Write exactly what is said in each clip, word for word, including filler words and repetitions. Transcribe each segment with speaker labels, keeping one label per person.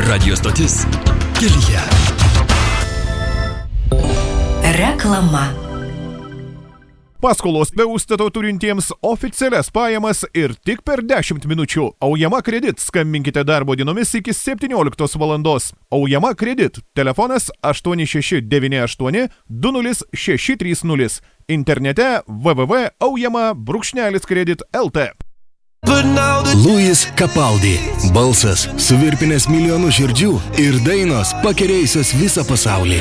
Speaker 1: Radio stotis kelyje.
Speaker 2: Reklama.
Speaker 3: Paskolos be užstato turintiems oficialias pajamas ir tik per dešimt minučių. Aujama Kredit. Skambinkite darbo dienomis iki septynioliktos valandos. Aujama Kredit. Telefonas aštuoni šeši devyni aštuoni du nulis šeši trys nulis. Internete w w w taškas aujama brūkšnelis kredit taškas l t.
Speaker 1: Louis Capaldi. Balsas suvirpinęs milijonų širdžių ir dainos pakerėjusios visą pasaulį.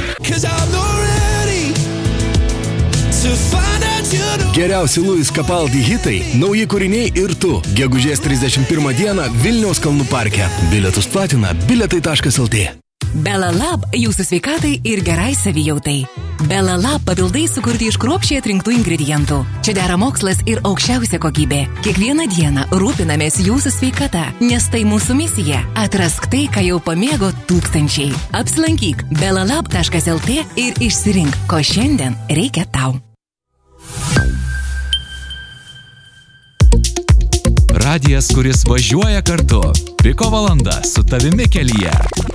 Speaker 1: Geriausi Louis Capaldi hitai, nauji kūriniai ir tu. Gegužės trisdešimt pirmą dieną Vilniaus kalnų parke. Bilietus platina bilietai taškas l t.
Speaker 2: Belalab jūsų sveikatai ir gerai savijautai. Belalab papildai sukurti iš kruopščiai atrinktų ingredientų. Čia dera mokslas ir aukščiausia kokybė. Kiekvieną dieną rūpinamės jūsų sveikata, nes tai mūsų misija. Atrask tai, ką jau pamėgo tūkstančiai. Apsilankyk belalab taškas l t ir išsirink, ko šiandien reikia tau.
Speaker 4: Radijas, kuris važiuoja kartu. Piko valanda su tavimi kelyje.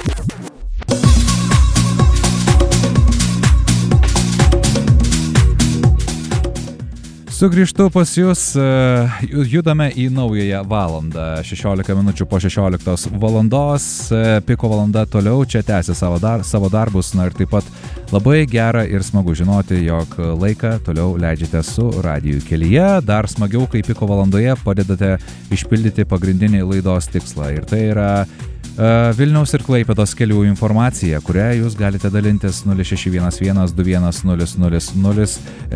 Speaker 5: Sugrįžtu pas jūs, judame į naująją valandą, šešiolika minučių po šešioliktos valandos, Piko valanda toliau čia tęsia savo, dar, savo darbus, na ir taip pat labai gera ir smagu žinoti, jog laiką toliau leidžiate su radiju kelyje, dar smagiau, kai Piko valandoje padedate išpildyti pagrindinį laidos tikslą ir tai yra Vilniaus ir Klaipėdos kelių informacija, kurią jūs galite dalintis nulis šeši vienas vienas du vienas nulis nulis nulis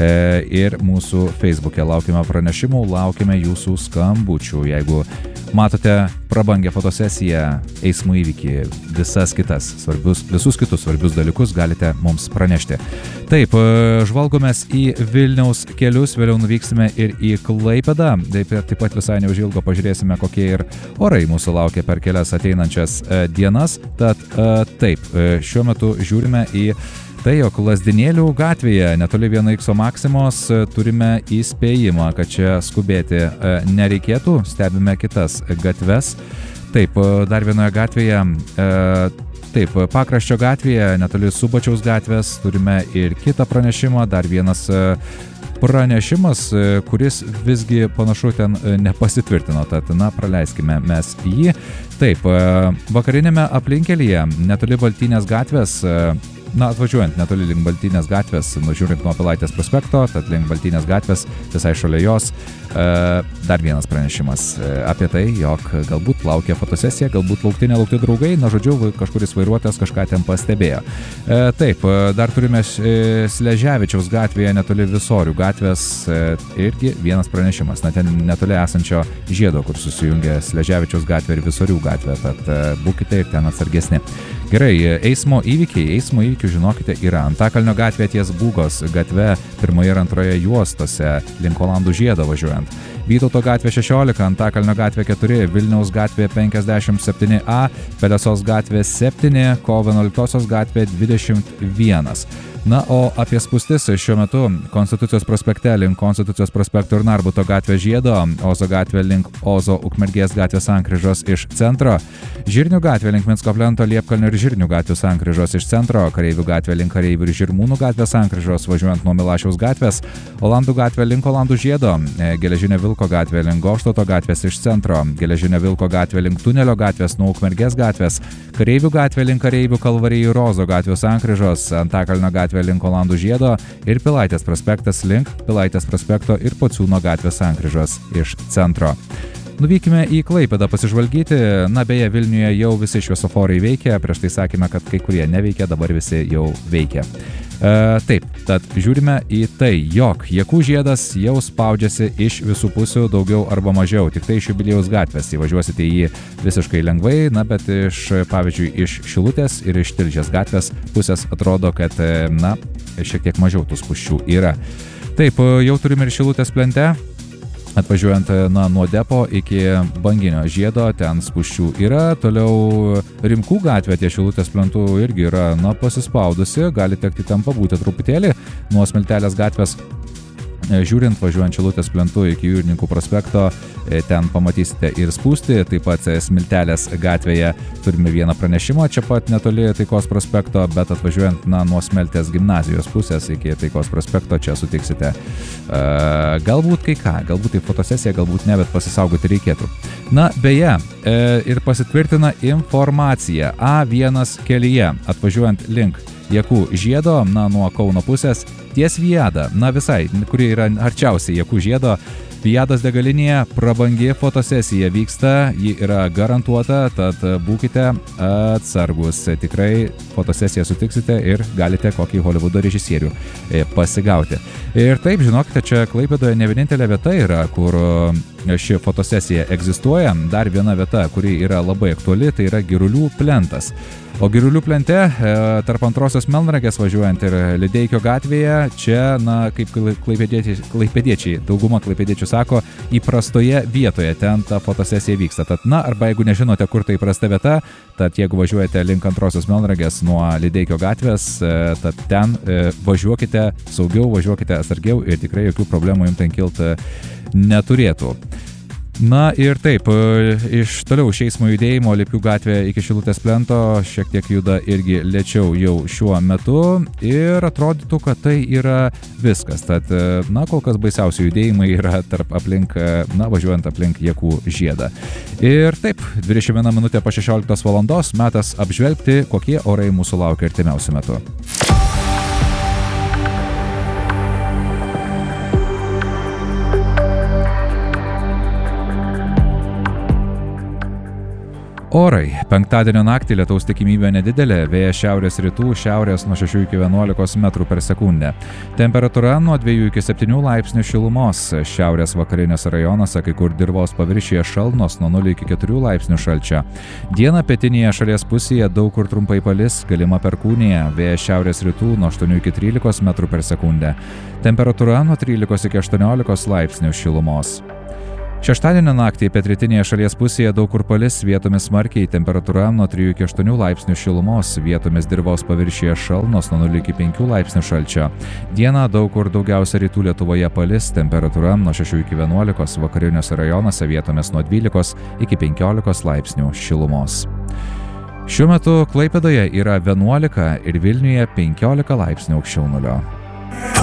Speaker 5: ir mūsų Facebook'e laukime pranešimų, laukime jūsų skambučių. Jeigu matote prabangę fotosesiją, eismo įvykį, visas kitas svarbius, visus kitus svarbius dalykus galite mums pranešti. Taip, žvalgomės į Vilniaus kelius, vėliau nuvyksime ir į Klaipėdą, taip, taip pat visai neužilgo pažiūrėsime, kokie ir orai mūsų laukia per kelias ateinančias dienas. Tad taip, šiuo metu žiūrime į tai, jog Lazdynėlių gatvėje netoli vieno ikso Maksimos turime įspėjimą, kad čia skubėti nereikėtų, stebime kitas gatves. Taip, dar vienoje gatvėje, taip, Pakraščio gatvėje netoli Subačiaus gatvės turime ir kitą pranešimą, dar vienas pranešimas, kuris visgi panašu ten nepasitvirtino, tad na, praleiskime mes jį. Taip, vakarinėme aplinkelyje netoli Baltynės gatvės, na, atvažiuojant netoli link Baltynės gatvės, nužiūrint nuo Pilaitės prospekto, tad link Baltynės gatvės, visai šalia jos, dar vienas pranešimas apie tai, jog galbūt laukia fotosesija, galbūt laukti nelaukti draugai, na, žodžiu, kažkuris vairuotojas kažką ten pastebėjo. Taip, dar turime Sleževičiaus gatvėje netoli Visorių gatvės irgi vienas pranešimas, na, ten netoli esančio žiedo, kur susijungia Sleževičiaus gatvė ir Visorių gatvė, tad būkite ir ten atsargesni. Gerai, eismo įvykiai, eismo įvykių, žinokite, yra Antakalnio gatvė ties Būgos gatve pirmoje ir antroje juostose, link Olandų žiedo važiuojant. Vytauto gatvė šešiolika, Antakalnio gatvė keturi, Vilniaus gatvė penkiasdešimt septyni A, Pelesos gatvė septyni, Kovo vienuoliktosios gatvė dvidešimt vienas. Na, o apie spūstis šiuo metu Konstitucijos prospekte link Konstitucijos prospekto ir Narbuto gatvė žiedo, Ozo gatvė link Ozo Ukmergės gatvės sankryžos iš centro, Žirnių gatvė link Minsko plento, Liepkalnio ir Žirnių gatvių sankryžos iš centro, Kareivių gatvė link Kareivių ir Žirmūnų gatvės sankryžos važiuojant nuo Milašiaus gatvės, Olandų gatvė link Olandų žiedo, Geležinio Vilko gatvė link Goštauto gatvės iš centro, Geležinio Vilko gatvė link Tunelio gatvės nuo Ukmergės gatvės, Kareivių gatvė link Kareivių Kalvarijų ir Ozo gatvių sankryžos, Antakalnio gatvė link Olandų žiedo ir Pilaitės prospektas link Pilaitės prospekto ir Pociūno gatvės sankryžos iš centro. Nuvykime į Klaipėdą pasižvalgyti, na beje, Vilniuje jau visi šviesoforai veikia, prieš tai sakėme, kad kai kurie neveikia, dabar visi jau veikia. E, taip, tad žiūrime į tai, jog Jakų žiedas jau spaudžiasi iš visų pusių daugiau arba mažiau, tik tai iš Jubiliejaus gatvės įvažiuosite į jį visiškai lengvai, na bet iš, pavyzdžiui, iš Šilutės ir iš Tilžės gatvės pusės atrodo, kad, na, šiek tiek mažiau tų spūsčių yra. Taip, jau turime ir Šilutės plente. Atvažiuojant na, nuo depo iki Banginio žiedo, ten spūsčių yra, toliau Rimkų gatvė ties Šilutės plentų irgi yra na, pasispaudusi, gali tekti ten pabūti truputėlį, nuo Smiltelės gatvės Žiūrint, važiuojant Šilutės plentu iki Jūrininkų prospekto, ten pamatysite ir spūstį, taip pat Smiltelės gatvėje turime vieną pranešimą, čia pat netoli Taikos prospekto, bet atvažiuojant na, nuo Smeltės gimnazijos pusės iki Taikos prospekto, čia sutiksite uh, galbūt kai ką, galbūt tai fotosesija, galbūt ne, bet pasisaugoti reikėtų. Na, beje, e, ir pasitvirtina informacija A vienas kelyje, atvažiuojant link Jakų žiedo, na, nuo Kauno pusės, ties Viada, na visai, kuri yra arčiausiai Jakų žiedo, Viados degalinėje prabangi fotosesija vyksta, ji yra garantuota, tad būkite atsargus, tikrai fotosesiją sutiksite ir galite kokį Hollywoodo režisierių pasigauti. Ir taip, žinokite, čia Klaipėdoje ne vienintelė vieta yra, kur ši fotosesija egzistuoja, dar viena vieta, kuri yra labai aktuali, tai yra Girulių plentas. O Girulių plente, tarp antrosios Melnragės važiuojant ir Lideikio gatvėje, čia, na, kaip klaipėdiečiai, klaipėdiečiai dauguma klaipėdiečių sako, įprastoje vietoje ten ta fotosesija vyksta. Tad, na, arba jeigu nežinote, kur tai įprasta vieta, tad jeigu važiuojate link antrosios Melnragės nuo Lideikio gatvės, tad ten važiuokite saugiau, važiuokite atsargiau ir tikrai jokių problemų jums ten kilti neturėtų. Na ir taip, iš toliau iš eismo judėjimo Lipių gatvė iki Šilutės plento šiek tiek juda irgi lėčiau jau šiuo metu ir atrodytų, kad tai yra viskas. Tad, na, kol kas baisiausi judėjimai yra tarp aplink, na, važiuojant aplink Jakų žiedą. Ir taip, dvidešimt viena minutė po šešioliktos valandos, metas apžvelgti, kokie orai mūsų laukia artimiausiu metu. Orai. Penktadienio naktį lietaus tikimybė nedidelė, vėjas šiaurės rytų, šiaurės nuo šešių iki vienuolikos metrų per sekundę. Temperatūra nuo dviejų iki septynių laipsnių šilumos, šiaurės vakarinėse rajonuose kai kur dirvos paviršiuje šalnos nuo nulio iki keturių laipsnių šalčio. Dieną pietinėje šalies pusėje daug kur trumpai palis, galima perkūnija, vėjas šiaurės rytų nuo aštuonių iki trylikos metrų per sekundę. Temperatūra nuo trylikos iki aštuoniolikos laipsnių šilumos. Šeštadienio naktį pietrytinėje šalies pusėje daug kur palis, vietomis smarkiai, temperatūra nuo trijų iki aštuonių laipsnių šilumos, vietomis dirvos paviršiuje šalnos nuo nulio iki penkių laipsnių šalčio. Dieną daug kur daugiausia rytų Lietuvoje palis, temperatūra nuo šešių iki vienuolikos, vakariniuose rajonuose vietomis nuo dvylikos iki penkiolikos laipsnių šilumos. Šiuo metu Klaipėdoje yra vienuolika ir Vilniuje penkiolika laipsnių aukščiau nulio.